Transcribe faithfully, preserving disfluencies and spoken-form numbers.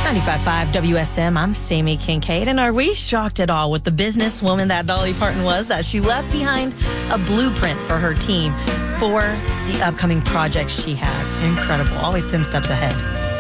ninety-five point five W S M, I'm Sammy Kincaid, and are we shocked at all with the businesswoman that Dolly Parton was, that she left behind a blueprint for her team for the upcoming projects she had? Incredible. Always ten steps ahead.